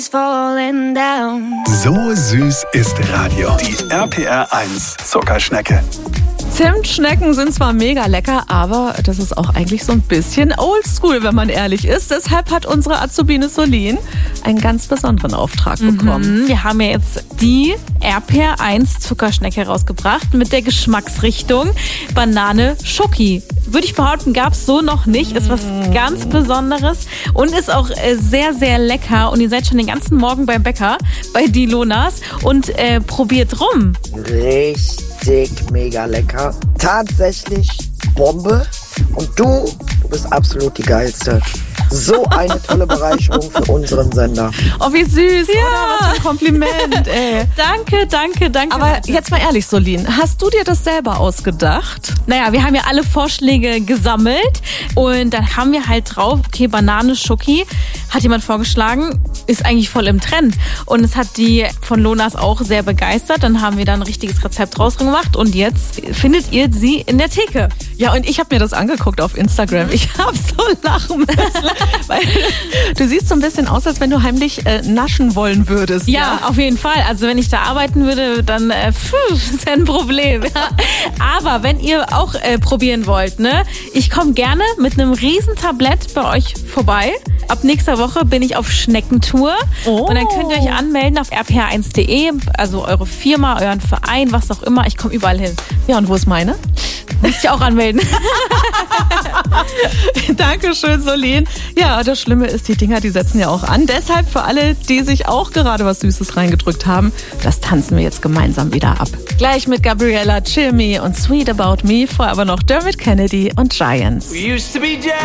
So süß ist Radio. Die RPR 1 Zuckerschnecke. Zimtschnecken sind zwar mega lecker, aber das ist auch eigentlich so ein bisschen oldschool, wenn man ehrlich ist. Deshalb hat unsere Azubine Solin einen ganz besonderen Auftrag bekommen. Wir haben ja jetzt die RPR 1 Zuckerschnecke rausgebracht mit der Geschmacksrichtung Banane Schoki. Würde ich behaupten, gab es so noch nicht. Ist was ganz Besonderes und ist auch sehr, sehr lecker. Und ihr seid schon den ganzen Morgen beim Bäcker, bei die Lonas und probiert rum. Richtig mega lecker. Tatsächlich Bombe. Und du bist absolut die Geilste. So eine tolle Bereicherung für unseren Sender. Oh, wie süß, ja. Oder? Was für ein Kompliment, ey. Danke. Aber jetzt mal ehrlich, Solin, hast du dir das selber ausgedacht? Naja, wir haben ja alle Vorschläge gesammelt und dann haben wir halt drauf, okay, Banane, Schoki, hat jemand vorgeschlagen, ist eigentlich voll im Trend. Und es hat die von Lonas auch sehr begeistert. Dann haben wir da ein richtiges Rezept draus gemacht und jetzt findet ihr sie in der Theke. Ja, und ich habe mir das angeguckt auf Instagram. Ich habe so lachen müssen, weil du siehst so ein bisschen aus, als wenn du heimlich naschen wollen würdest. Ja, auf jeden Fall. Also wenn ich da arbeiten würde, dann ist ja ein Problem. Ja. Aber wenn ihr auch probieren wollt, ne, ich komme gerne mit einem riesen Tablett bei euch vorbei. Ab nächster Woche bin ich auf Schneckentour und dann könnt ihr euch anmelden auf rpr1.de, also eure Firma, euren Verein, was auch immer. Ich komme überall hin. Ja, und wo ist meine? Müsst ihr auch anmelden. Dankeschön, Solin. Ja, das Schlimme ist, die Dinger, die setzen ja auch an. Deshalb für alle, die sich auch gerade was Süßes reingedrückt haben, das tanzen wir jetzt gemeinsam wieder ab. Gleich mit Gabriella, Chill Me und Sweet About Me, vorher aber noch Dermot Kennedy und Giants.